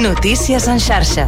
Notícies en xarxa.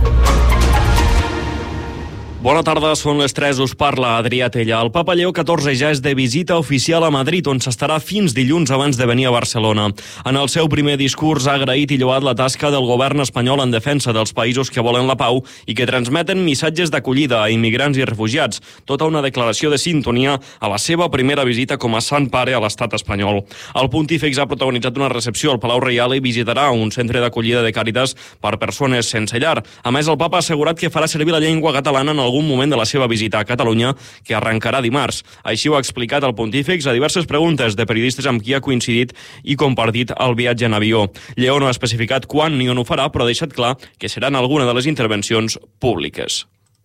Bona tarda, són les 3, us parla Adrià Tella. El papa Lleó XIV ja és de visita oficial a Madrid, on s'estarà fins dilluns abans de venir a Barcelona. En el seu primer discurs ha agraït i lloat la tasca del govern espanyol en defensa dels països que volen la pau i que transmeten missatges d'acollida a immigrants i refugiats. Tota una declaració de sintonia a la seva primera visita com a Sant Pare a l'estat espanyol. El pontífex ha protagonitzat una recepció al Palau Reial i visitarà un centre d'acollida de Càritas per persones sense llar. A més, el papa ha assegurat que farà servir la llengua catalana en algun moment de la seva visita a Catalunya, que arrencarà dimarts. Així ho ha explicat el pontífex a diverses preguntes de periodistes amb qui ha coincidit i compartit el viatge en avió. Lleó no ha especificat quan ni on ho farà, però ha deixat clar que seran alguna de les intervencions públiques.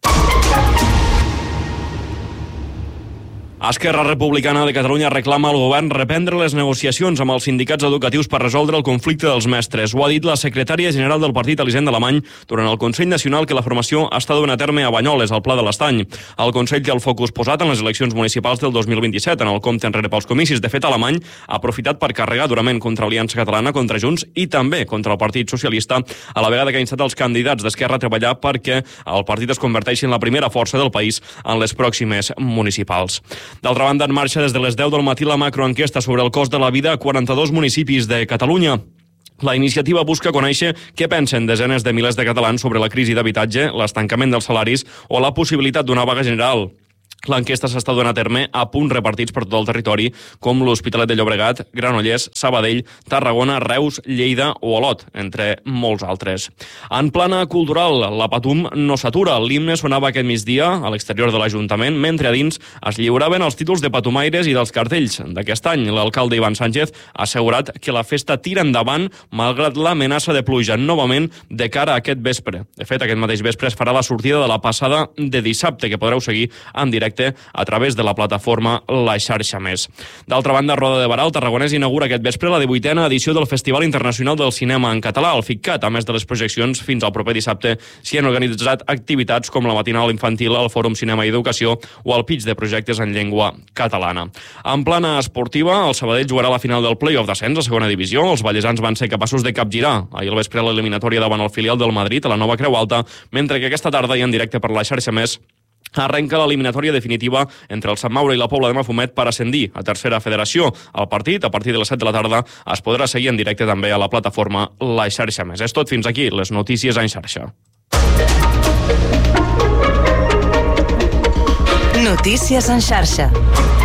Esquerra Republicana de Catalunya reclama al govern reprendre les negociacions amb els sindicats educatius per resoldre el conflicte dels mestres. Ho ha dit la secretària general del partit, Elisenda Alemany, durant el Consell Nacional que la formació està duent a terme a Banyoles, al Pla de l'Estany. El Consell té el focus posat en les eleccions municipals del 2027, en el compte enrere pels comicis. De fet, Alemany ha aprofitat per carregar durament contra Aliança Catalana, contra Junts i també contra el Partit Socialista, a la vegada que ha instat els candidats d'Esquerra a treballar perquè el partit es converteixi en la primera força del país en les pròximes municipals. D'altra banda, en marxa des de les 10 del matí la macroenquesta sobre el cost de la vida a 42 municipis de Catalunya. La iniciativa busca conèixer què pensen desenes de milers de catalans sobre la crisi d'habitatge, l'estancament dels salaris o la possibilitat d'una vaga general. L'enquesta s'està donant a terme a punts repartits per tot el territori, com l'Hospitalet de Llobregat, Granollers, Sabadell, Tarragona, Reus, Lleida o Olot, entre molts altres. En plana cultural, la Patum no s'atura. L'himne sonava aquest migdia a l'exterior de l'Ajuntament, mentre a dins es lliuraven els títols de patumaires i dels cartells. D'aquest any, l'alcalde Ivan Sánchez ha assegurat que la festa tira endavant malgrat l'amenaça de pluja novament de cara a aquest vespre. De fet, aquest mateix vespre es farà la sortida de la passada de dissabte, que podreu seguir en directe a través de la plataforma La Xarxa Més. D'altra banda, Roda de Barà, el tarragonès inaugura aquest vespre la 18a edició del Festival Internacional del Cinema en Català, el FICCAT. A més de les projeccions, fins al proper dissabte s'hi han organitzat activitats com la matinal infantil, el Fòrum Cinema i Educació o el pitch de projectes en llengua catalana. En plana esportiva, el Sabadell jugarà la final del play-off d'ascens a segona divisió. Els vallesans van ser capaços de capgirar ahir al vespre l'eliminatòria davant el filial del Madrid a la Nova Creu Alta, mentre que aquesta tarda i en directe per La Xarxa Més arrenca l'eliminatòria definitiva entre el Sant Maure i la Pobla de Mafumet per ascendir a tercera federació. El partit, a partir de les 7 de la tarda, es podrà seguir en directe també a la plataforma La Xarxa Més. És tot fins aquí, les notícies en xarxa. Notícies en xarxa.